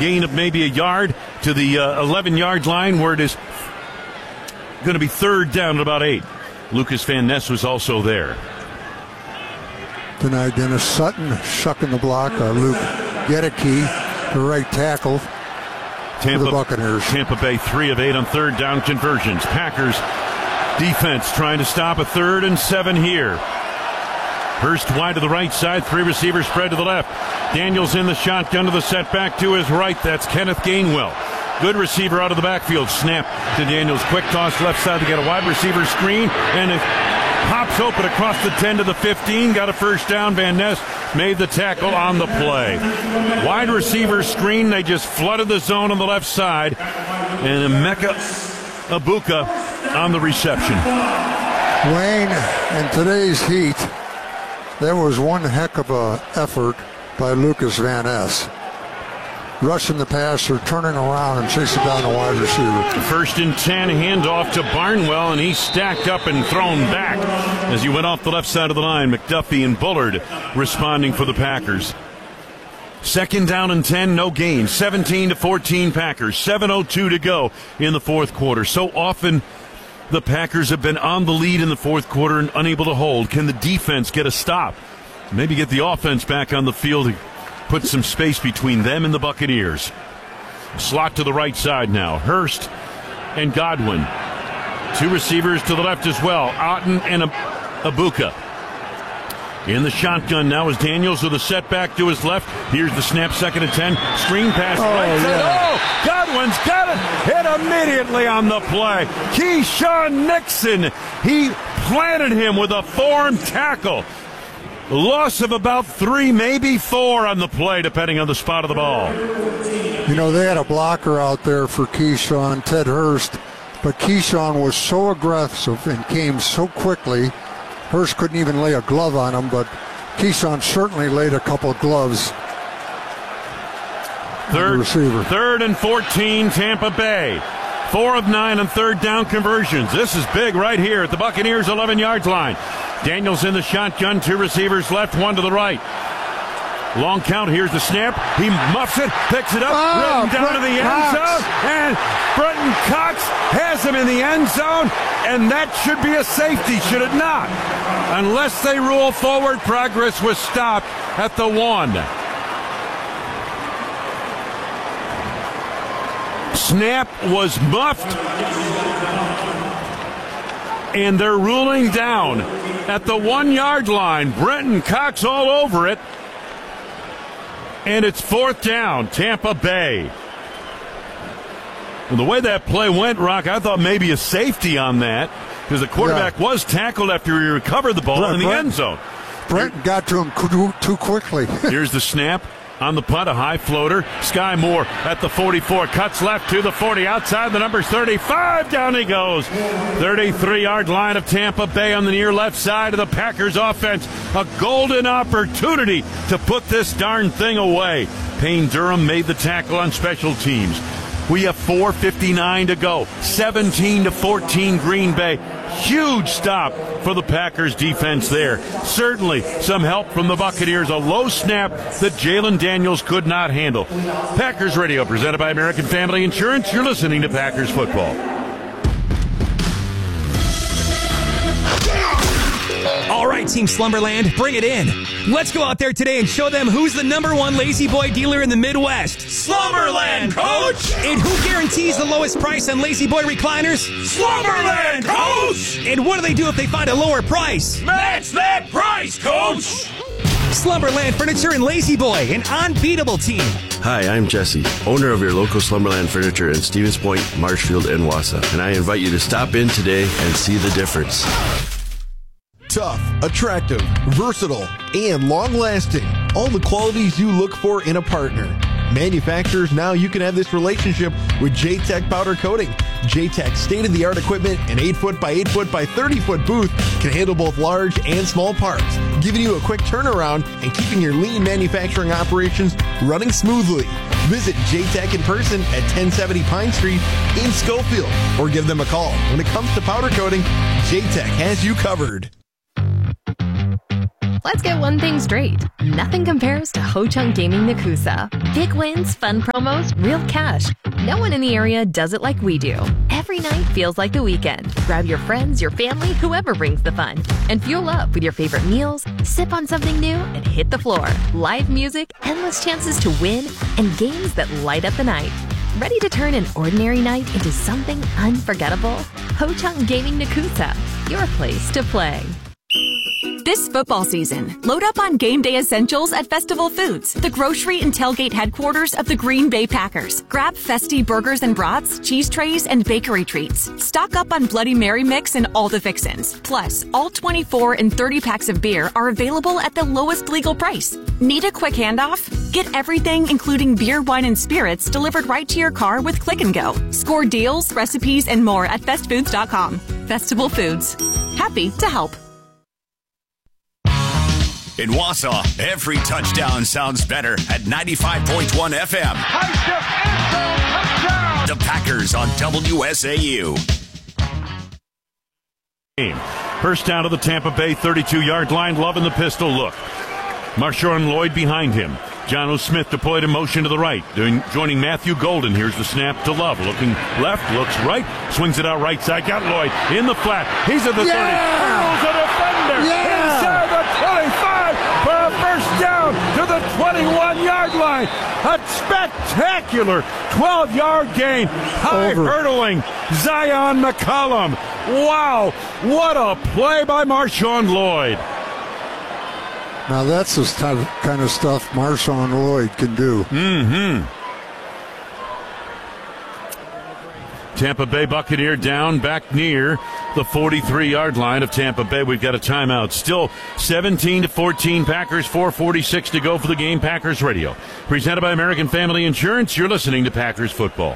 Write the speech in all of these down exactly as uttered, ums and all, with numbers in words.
gain of maybe a yard to the eleven-yard line where it is going to be third down at about eight. Lucas Van Ness was also there. Tonight, Dennis Sutton shucking the block. Uh, Luke Gedeke, the right tackle Tampa, for the Buccaneers. Tampa Bay, three of eight on third down conversions. Packers defense trying to stop a third and seven here. Hurst wide to the right side, three receivers spread to the left. Daniels in the shotgun to the setback to his right. That's Kenneth Gainwell. Good receiver out of the backfield. Snap to Daniels. Quick toss left side to get a wide receiver screen. And it pops open across the ten to the fifteen. Got a first down. Van Ness made the tackle on the play. Wide receiver screen. They just flooded the zone on the left side. And Emeka Egbuka on the reception. Wayne, in today's heat, there was one heck of a effort by Lucas Van Ness. Rushing the passer, turning around and chasing down the wide receiver. First and ten, handoff to Barnwell, and he's stacked up and thrown back as he went off the left side of the line. McDuffie and Bullard responding for the Packers. Second down and ten, no gain. seventeen to fourteen Packers. seven oh two to go in the fourth quarter. So often the Packers have been on the lead in the fourth quarter and unable to hold. Can the defense get a stop? Maybe get the offense back on the field, put some space between them and the Buccaneers. Slot to the right side now. Hurst and Godwin. Two receivers to the left as well. Otten and Egbuka. In the shotgun now is Daniels with a setback to his left. Here's the snap, second and ten. Screen pass. Oh, right side. yeah. Oh, Godwin's got it. Hit immediately on the play. Keyshawn Nixon. He planted him with a form tackle. Loss of about three, maybe four on the play, depending on the spot of the ball. You know, they had a blocker out there for Keyshawn, Ted Hurst, but Keyshawn was so aggressive and came so quickly, Hurst couldn't even lay a glove on him, but Keyshawn certainly laid a couple of gloves Third, on the receiver. Third and fourteen, Tampa Bay. Four of nine on third down conversions. This is big right here at the Buccaneers' eleven-yard line. Daniels in the shotgun, two receivers left, one to the right. Long count, here's the snap. He muffs it, picks it up, oh, written down Brenton to the end Cox. zone, and Brenton Cox has him in the end zone, and that should be a safety, should it not? Unless they rule forward progress was stopped at the one. Snap was muffed, and they're ruling down at the one-yard line. Brenton Cox all over it, and it's fourth down, Tampa Bay. Well, the way that play went, Rock, I thought maybe a safety on that because the quarterback yeah. was tackled after he recovered the ball Brent, in the Brent, end zone. Brent got to him too quickly. Here's the snap. On the punt, a high floater. Sky Moore at the forty-four. Cuts left to the forty. Outside the number's thirty-five. Down he goes. thirty-three-yard line of Tampa Bay on the near left side of the Packers offense. A golden opportunity to put this darn thing away. Payne Durham made the tackle on special teams. We have four fifty-nine to go. seventeen to fourteen Green Bay. Huge stop for the Packers defense there. Certainly some help from the Buccaneers. A low snap that Jalen Daniels could not handle. Packers Radio presented by American Family Insurance. You're listening to Packers Football. All right, Team Slumberland, bring it in. Let's go out there today and show them who's the number one lazy boy dealer in the Midwest. Slumberland, Coach! And who guarantees the lowest price on lazy boy recliners? Slumberland, Coach! And what do they do if they find a lower price? Match that price, Coach! Slumberland Furniture and Lazy Boy, an unbeatable team. Hi, I'm Jesse, owner of your local Slumberland Furniture in Stevens Point, Marshfield, and Wausau. And I invite you to stop in today and see the difference. Tough, attractive, versatile, and long-lasting. All the qualities you look for in a partner. Manufacturers, now you can have this relationship with J-Tech Powder Coating. J-Tech's state-of-the-art equipment and eight foot by eight foot by thirty foot booth can handle both large and small parts, giving you a quick turnaround and keeping your lean manufacturing operations running smoothly. Visit J-Tech in person at ten seventy Pine Street in Schofield, or give them a call. When it comes to powder coating, J-Tech has you covered. Let's get one thing straight. Nothing compares to Ho Chunk Gaming Nakusa. Big wins, fun promos, real cash. No one in the area does it like we do. Every night feels like the weekend. Grab your friends, your family, whoever brings the fun. And fuel up with your favorite meals, sip on something new, and hit the floor. Live music, endless chances to win, and games that light up the night. Ready to turn an ordinary night into something unforgettable? Ho Chunk Gaming Nakusa, your place to play. This football season, load up on game day essentials at Festival Foods, the grocery and tailgate headquarters of the Green Bay Packers. Grab festy burgers and brats, cheese trays, and bakery treats. Stock up on Bloody Mary mix and all the fixins. Plus, all twenty-four and thirty packs of beer are available at the lowest legal price. Need a quick handoff? Get everything, including beer, wine, and spirits, delivered right to your car with Click and Go. Score deals, recipes, and more at fest foods dot com. Festival Foods. Happy to help. In Wausau, every touchdown sounds better at ninety-five point one F M. The Packers on W S A U. First down to the Tampa Bay thirty-two-yard line. Loving the pistol look. Marshawn Lloyd behind him. John O. Smith deployed in motion to the right. Doing, joining Matthew Golden. Here's the snap to Love. Looking left, looks right, swings it out right side. Got Lloyd in the flat. He's at the yeah! thirty. Hurls a defender yeah! inside the twenty-five for a first down to the twenty-one-yard line. A spectacular twelve-yard gain. High Over. hurdling Zion McCollum. Wow, what a play by Marshawn Lloyd. Now that's the st- kind of stuff Marshawn Lloyd can do. Mm-hmm. Tampa Bay Buccaneer down back near the forty-three-yard line of Tampa Bay. We've got a timeout. Still seventeen to fourteen Packers, four forty-six to go for the game. Packers Radio. Presented by American Family Insurance. You're listening to Packers Football.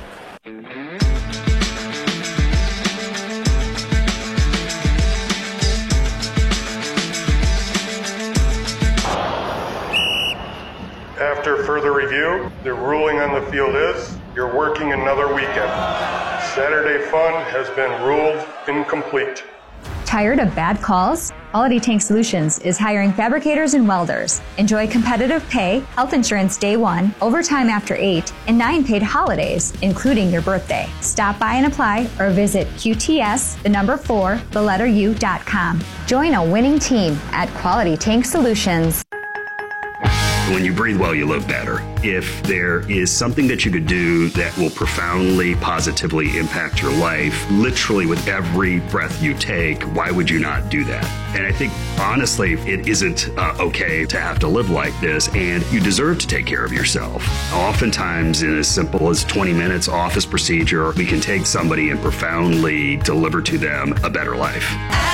After further review, the ruling on the field is you're working another weekend. Saturday fun has been ruled incomplete. Tired of bad calls? Quality Tank Solutions is hiring fabricators and welders. Enjoy competitive pay, health insurance day one, overtime after eight, and nine paid holidays, including your birthday. Stop by and apply or visit Q T S, the number four, the letter U dot com. Join a winning team at Quality Tank Solutions. When you breathe well, you live better. If there is something that you could do that will profoundly, positively impact your life, literally with every breath you take, why would you not do that? And I think, honestly, it isn't uh, okay to have to live like this, and you deserve to take care of yourself. Oftentimes, in as simple as twenty minutes office procedure, we can take somebody and profoundly deliver to them a better life.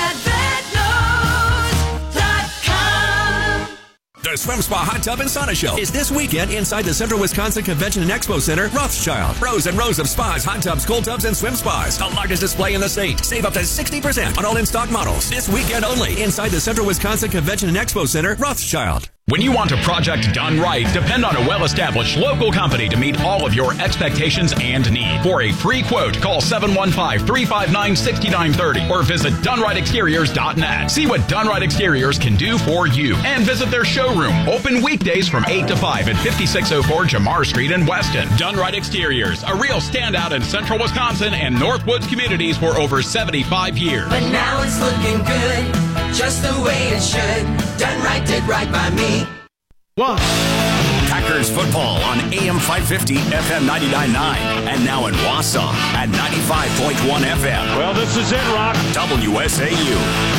The Swim Spa Hot Tub and Sauna Show is this weekend inside the Central Wisconsin Convention and Expo Center, Rothschild. Rows and rows of spas, hot tubs, cold tubs, and swim spas. The largest display in the state. Save up to sixty percent on all in-stock models. This weekend only inside the Central Wisconsin Convention and Expo Center, Rothschild. When you want a project done right, depend on a well-established local company to meet all of your expectations and needs. For a free quote, call seven one five, three five nine, six nine three zero or visit done right exteriors dot net. See what Done Right Exteriors can do for you. And visit their showroom, open weekdays from eight to five at fifty-six oh four Jamar Street in Weston. Done Right Exteriors, a real standout in Central Wisconsin and Northwoods communities for over seventy-five years. But now it's looking good, just the way it should. Done Right did right by me. One. Packers football on A M five fifty, F M ninety-nine point nine, and now in Wausau at ninety-five point one F M. Well, this is it, Rock. W S A U.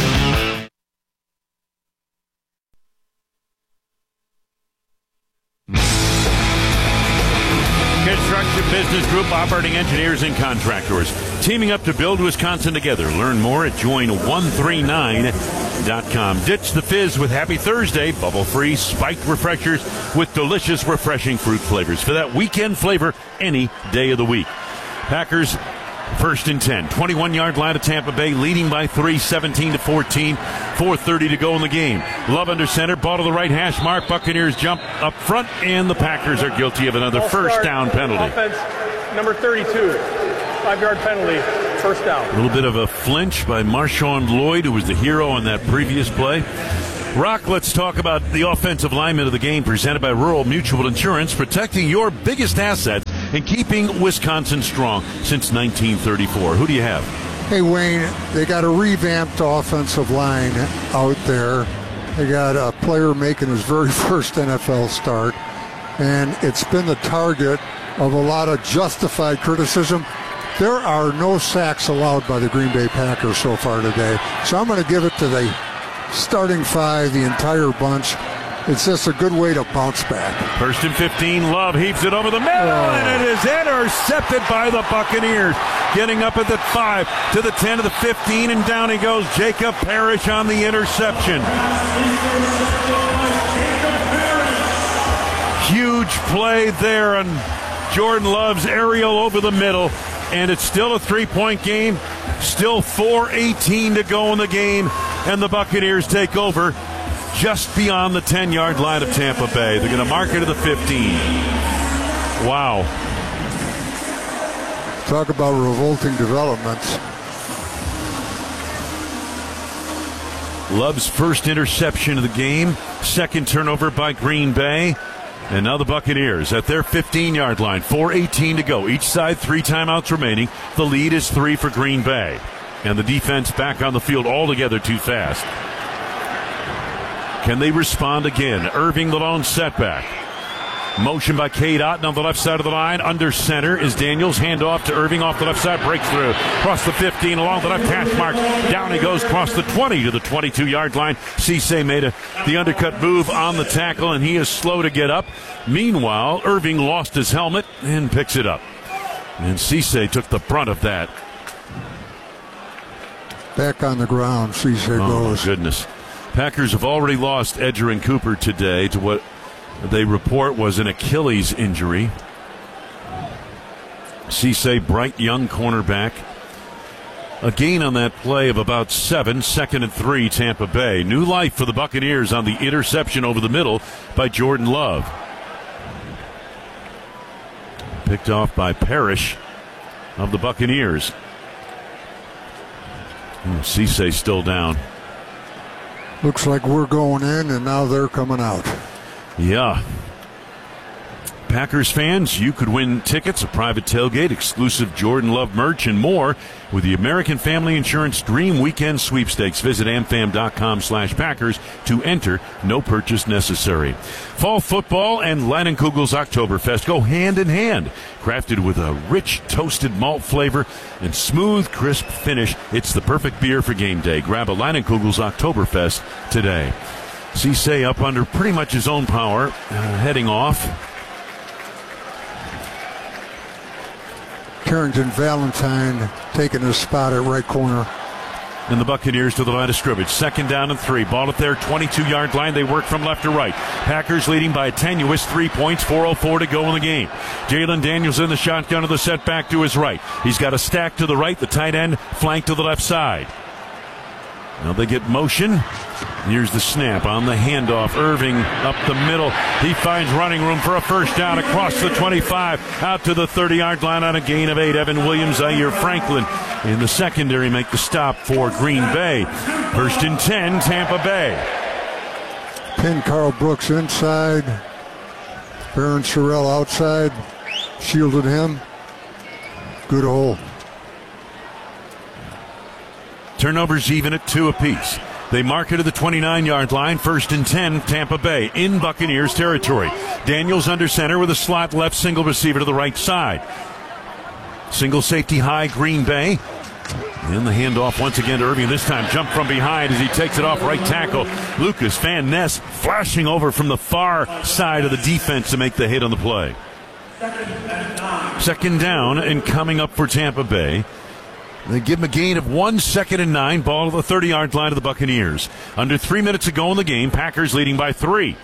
Construction Business Group, operating engineers and contractors, teaming up to build Wisconsin together. Learn more at join one three nine dot com. Ditch the fizz with Happy Thursday, bubble-free spiked refreshers with delicious, refreshing fruit flavors for that weekend flavor any day of the week. Packers first and ten, twenty-one-yard line of Tampa Bay, leading by three, seventeen to fourteen, four thirty to go in the game. Love under center, ball to the right hash mark. Buccaneers jump up front, and the Packers are guilty of another first down penalty. Offense, number thirty-two, five-yard penalty, first down. A little bit of a flinch by Marshawn Lloyd, who was the hero on that previous play. Rock, let's talk about the offensive lineman of the game presented by Rural Mutual Insurance, protecting your biggest assets and keeping Wisconsin strong since nineteen thirty-four. Who do you have? Hey, Wayne, they got a revamped offensive line out there. They got a player making his very first N F L start, and it's been the target of a lot of justified criticism. There are no sacks allowed by the Green Bay Packers so far today, so I'm going to give it to the starting five, the entire bunch. It's just a good way to bounce back. First and fifteen, Love heaves it over the middle, oh. and it is intercepted by the Buccaneers. Getting up at the five, to the ten, to the fifteen, and down he goes. Jacob Parrish on the interception. Huge play there on Jordan Love's aerial over the middle, and it's still a three-point game. Still four eighteen to go in the game, and the Buccaneers take over just beyond the ten-yard line of Tampa Bay. They're going to mark it to the fifteen. Wow. Talk about revolting developments. Love's first interception of the game, second turnover by Green Bay. And now the Buccaneers at their fifteen-yard line, four eighteen to go. Each side, three timeouts remaining. The lead is three for Green Bay. And the defense back on the field altogether too fast. Can they respond again? Irving, the lone setback. Motion by Cade Otton on the left side of the line. Under center is Daniels. Handoff to Irving off the left side. Breaks through. Across the fifteen along the left hash mark. Down he goes across the twenty to the twenty-two-yard line. Cisse made a, the undercut move on the tackle, and he is slow to get up. Meanwhile, Irving lost his helmet and picks it up. And Cisse took the brunt of that. Back on the ground, Cisse oh, goes. Oh, goodness. Packers have already lost Edger and Cooper today to what they report was an Achilles injury. Cisse, bright young cornerback. A gain on that play of about seven, second and three, Tampa Bay. New life for the Buccaneers on the interception over the middle by Jordan Love. Picked off by Parrish of the Buccaneers. Cisse still down. Looks like we're going in, and now they're coming out. Yeah. Packers fans, you could win tickets, a private tailgate, exclusive Jordan Love merch, and more with the American Family Insurance Dream Weekend Sweepstakes. Visit amfam.com slash Packers to enter. No purchase necessary. Fall football and Leinenkugel's Oktoberfest go hand in hand. Crafted with a rich toasted malt flavor and smooth, crisp finish, it's the perfect beer for game day. Grab a Leinenkugel's Oktoberfest today. Cisse up under pretty much his own power, uh, heading off. Carrington Valentine taking his spot at right corner. And the Buccaneers to the line of scrimmage. Second down and three. Ball at their twenty-two-yard line. They work from left to right. Packers leading by a tenuous three points. four oh four to go in the game. Jalen Daniels in the shotgun of the setback to his right. He's got a stack to the right. The tight end flank to the left side. Now they get motion. Here's the snap on the handoff. Irving up the middle. He finds running room for a first down across the twenty-five. Out to the thirty-yard line on a gain of eight. Evan Williams, Zaire Franklin in the secondary make the stop for Green Bay. First and ten, Tampa Bay. Pin Carl Brooks inside. Baron Sorrell outside. Shielded him. Good hole. Turnovers even at two apiece. They mark it to the twenty-nine-yard line. First and ten, Tampa Bay in Buccaneers territory. Daniels under center with a slot left, single receiver to the right side. Single safety high, Green Bay. And the handoff once again to Irving. This time jump from behind as he takes it off right tackle. Lucas Van Ness flashing over from the far side of the defense to make the hit on the play. Second down and coming up for Tampa Bay. They give him a gain of one, second and nine. Ball to the thirty-yard line of the Buccaneers. Under three minutes to go in the game. Packers leading by three.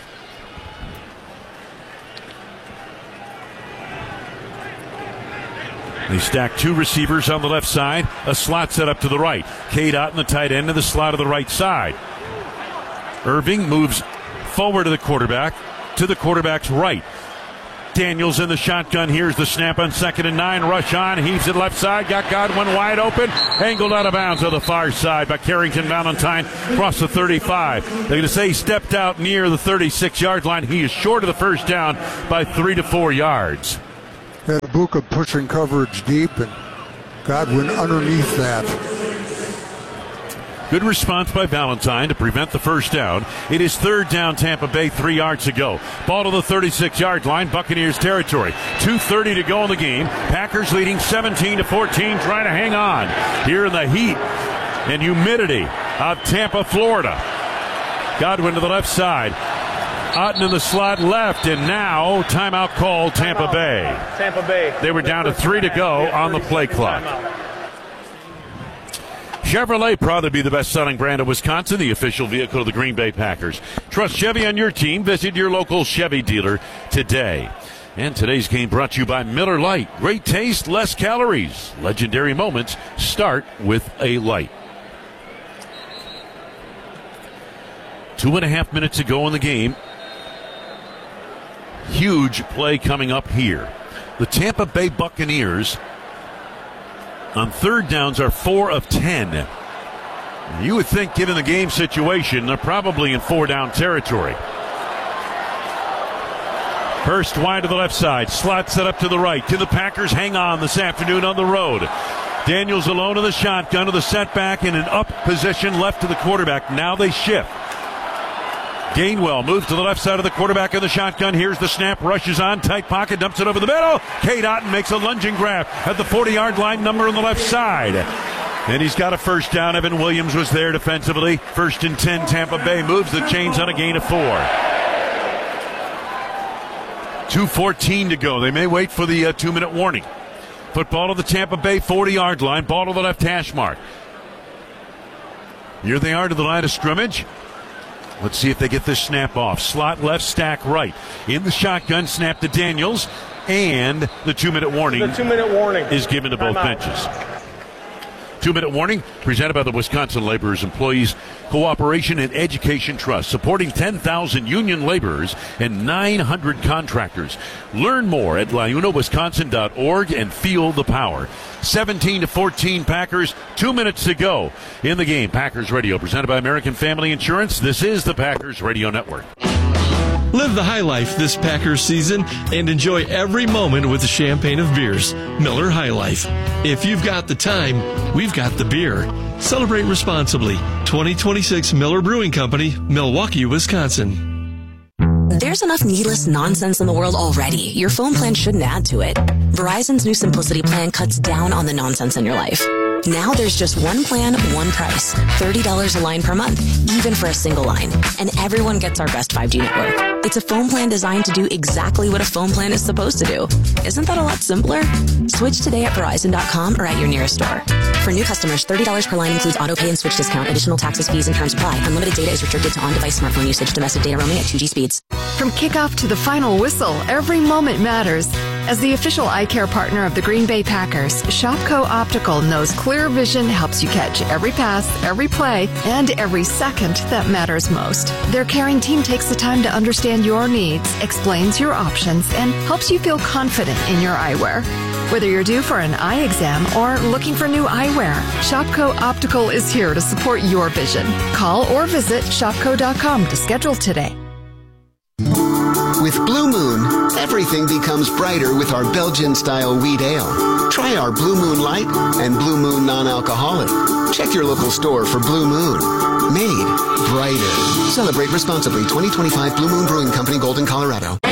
They stack two receivers on the left side. A slot set up to the right. Cade Otton, the tight end, to the slot of the right side. Irving moves forward to the quarterback, to the quarterback's right. Daniels in the shotgun. Here's the snap on second and nine. Rush on. Heaves it left side. Got Godwin wide open. Angled out of bounds to the far side by Carrington Valentine across the thirty-five. They're going to say he stepped out near the thirty-six-yard line. He is short of the first down by three to four yards. Had Buka pushing coverage deep, and Godwin underneath that. Good response by Valentine to prevent the first down. It is third down, Tampa Bay, three yards to go. Ball to the thirty-six-yard line, Buccaneers territory. two thirty to go in the game. Packers leading seventeen to fourteen, trying to hang on here in the heat and humidity of Tampa, Florida. Godwin to the left side. Otten in the slot left, and now timeout call, Tampa Bay. Tampa Bay. They were down to three to go on the play clock. Chevrolet, proud to be the best-selling brand of Wisconsin, the official vehicle of the Green Bay Packers. Trust Chevy on your team. Visit your local Chevy dealer today. And today's game brought to you by Miller Lite. Great taste, less calories. Legendary moments start with a light. Two and a half minutes to go in the game. Huge play coming up here. The Tampa Bay Buccaneers on third downs are four of ten. You would think, given the game situation, they're probably in four-down territory. Hurst wide to the left side. Slot set up to the right. Can the Packers hang on this afternoon on the road? Daniels alone in the shotgun to the setback in an up position left to the quarterback. Now they shift. Gainwell moves to the left side of the quarterback in the shotgun. Here's the snap. Rushes on. Tight pocket. Dumps it over the middle. Cade Otten makes a lunging grab at the forty-yard line, number on the left side. And he's got a first down. Evan Williams was there defensively. First and ten, Tampa Bay moves the chains on a gain of four. two fourteen to go. They may wait for the uh, two-minute warning. Football to the Tampa Bay forty-yard line. Ball to the left hash mark. Here they are to the line of scrimmage. Let's see if they get this snap off. Slot left, stack right. In the shotgun, snap to Daniels. And the two-minute warning, the two-minute warning is given to both benches. Two-minute warning presented by the Wisconsin Laborers Employees Cooperation and Education Trust, supporting ten thousand union laborers and nine hundred contractors. Learn more at liuna wisconsin dot org and feel the power. seventeen to fourteen Packers, two minutes to go in the game. Packers Radio, presented by American Family Insurance. This is the Packers Radio Network. Live the high life this Packers season and enjoy every moment with the champagne of beers, Miller High Life. If you've got the time, we've got the beer. Celebrate responsibly. twenty twenty-six Miller Brewing Company, Milwaukee, Wisconsin. There's enough needless nonsense in the world already. Your phone plan shouldn't add to it. Verizon's new Simplicity plan cuts down on the nonsense in your life. Now there's just one plan, one price. thirty dollars a line per month, even for a single line. And everyone gets our best five G network. It's a phone plan designed to do exactly what a phone plan is supposed to do. Isn't that a lot simpler? Switch today at Verizon dot com or at your nearest store. For new customers, thirty dollars per line includes auto pay and switch discount. Additional taxes, fees, and terms apply. Unlimited data is restricted to on-device smartphone usage. Domestic data roaming at two G speeds. From kickoff to the final whistle, every moment matters. As the official eye care partner of the Green Bay Packers, Shopco Optical knows clear vision helps you catch every pass, every play, and every second that matters most. Their caring team takes the time to understand your needs, explains your options, and helps you feel confident in your eyewear. Whether you're due for an eye exam or looking for new eyewear, Shopco Optical is here to support your vision. Call or visit shopco dot com to schedule today. With Blue Moon, everything becomes brighter with our Belgian-style wheat ale. Try our Blue Moon Light and Blue Moon Non-Alcoholic. Check your local store for Blue Moon. Made brighter. Celebrate responsibly. twenty twenty-five Blue Moon Brewing Company, Golden, Colorado.